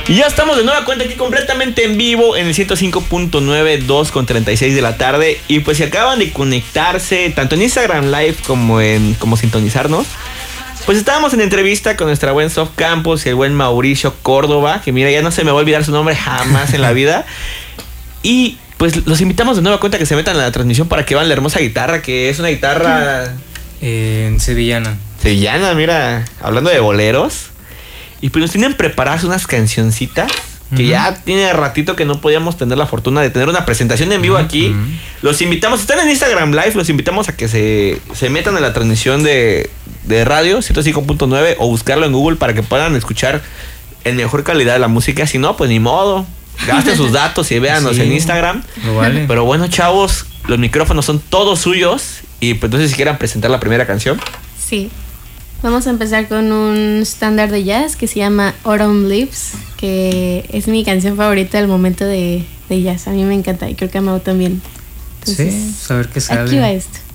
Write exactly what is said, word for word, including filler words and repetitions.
Y ya estamos de nueva cuenta aquí completamente en vivo en el ciento cinco punto nueve, dos con treinta y seis de la tarde. Y pues si acaban de conectarse tanto en Instagram Live como en como sintonizarnos, pues estábamos en entrevista con nuestra buen Sof Campos y el buen Mauricio Córdoba, que mira, ya no se me va a olvidar su nombre jamás en la vida. Y pues los invitamos de nueva cuenta que se metan a la transmisión para que vean la hermosa guitarra, que es una guitarra eh, en sevillana. Sevillana, mira, hablando de boleros. Y pues nos tienen preparadas unas cancioncitas que uh-huh. ya tiene ratito que no podíamos tener la fortuna de tener una presentación en vivo uh-huh. aquí. Los invitamos, están en Instagram Live, los invitamos a que se, se metan en la transmisión de, de radio ciento cinco punto nueve o buscarlo en Google para que puedan escuchar en mejor calidad de la música. Si no, pues ni modo, gasten sus datos y véanos sí, en Instagram. Vale. Pero bueno, chavos, los micrófonos son todos suyos. Y pues entonces si quieran presentar la primera canción. Sí. Vamos a empezar con un estándar de jazz que se llama Autumn Leaves, que es mi canción favorita del momento de, de jazz. A mí me encanta y creo que a Mau también. Entonces, sí, saber qué sale. Aquí va esto.